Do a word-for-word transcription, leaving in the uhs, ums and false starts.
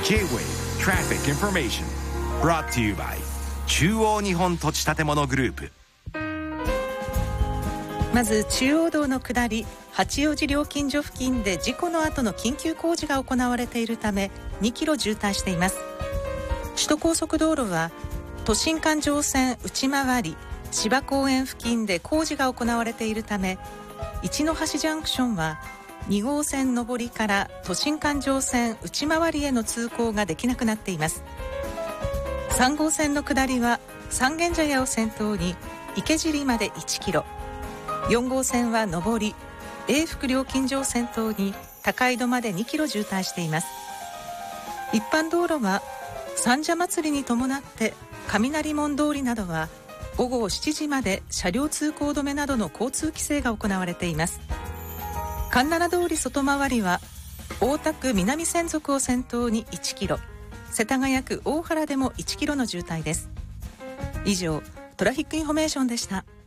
J-Wave Traffic Information Brought to you by 中央日本土地建物グループ。 まず中央道の下り八王子料金所付近で事故の後の緊急工事が行われているためにキロ渋滞しています。首都高速道路は都心環状線内回り芝公園付近で工事が行われているため、一ノ橋ジャンクションはに号線上りから都心環状線内回りへの通行ができなくなっています。さん号線の下りは三軒茶屋を先頭に池尻までいちキロ、よん号線は上り永福料金所を先頭に高井戸までにキロ渋滞しています。一般道路は三社祭りに伴って雷門通りなどは午後しちじまで車両通行止めなどの交通規制が行われています。環七通り外回りは大田区南千束を先頭にいちキロ、世田谷区大原でもいちキロの渋滞です。以上トラフィックインフォメーションでした。